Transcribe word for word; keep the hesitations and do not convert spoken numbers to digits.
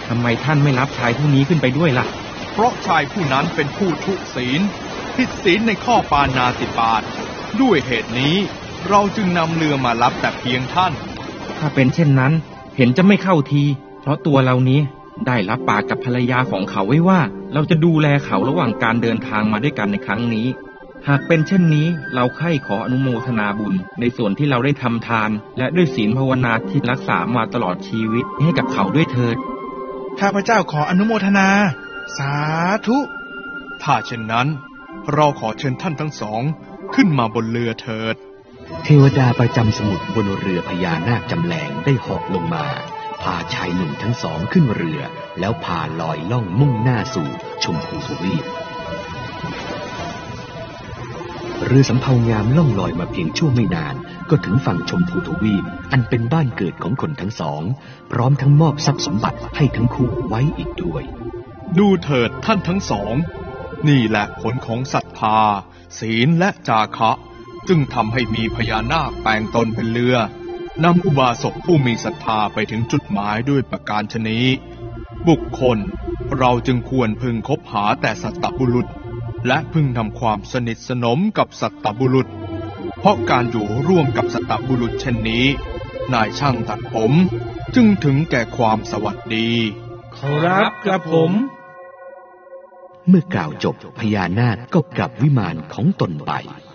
ทำไมท่านไม่รับชายผู้นี้ขึ้นไปด้วยล่ะเพราะชายผู้นั้นเป็นผู้ทุศีลผิดศีลในข้อปาณาติปาตด้วยเหตุนี้เราจึงนำเรือมารับแต่เพียงท่านถ้าเป็นเช่นนั้นเห็นจะไม่เข้าทีเพราะตัวเรานี้ได้รับปากกับภรรยาของเขาไว้ว่าเราจะดูแลเขาระหว่างการเดินทางมาด้วยกันในครั้งนี้หากเป็นเช่นนี้เราใคร่ขออนุโมทนาบุญในส่วนที่เราได้ทำทานและด้วยศีลภาวนาที่รักษามาตลอดชีวิตให้กับเขาด้วยเถิดข้าพเจ้าขออนุโมทนาสาธุถ้าเช่นนั้นเราขอเชิญท่านทั้งสองขึ้นมาบนเรือเถิดเทวดาประจำสมุทรบนเรือพญานาคจำแรงได้เหาะลงมาพาชายหนุ่มทั้งสองขึ้นเรือแล้วพาลอยล่องมุ่งหน้าสู่ชมพูทวีปเรือสำเภางามล่องลอยมาเพียงชั่วไม่นานก็ถึงฝั่งชมพูทวีปอันเป็นบ้านเกิดของคนทั้งสองพร้อมทั้งมอบทรัพย์สมบัติให้ทั้งคู่ไว้อีกด้วยดูเถิดท่านทั้งสองนี่แหละผลของศรัทธาศีลและจาคะจึงทำให้มีพญานาคแปลงตนเป็นเรือนำอุบาสกผู้มีศรัทธาไปถึงจุดหมายด้วยประการฉะนี้บุคคลเราจึงควรพึงคบหาแต่สัตตบุรุษและพึงทำความสนิทสนมกับสัตตบุรุษเพราะการอยู่ร่วมกับสัตตบุรุษเช่นนี้นายช่างตัดผมจึงถึงแก่ความสวัสดีขอรับกระผมเมื่อกล่าวจบพญานาคก็กลับวิมานของตนไป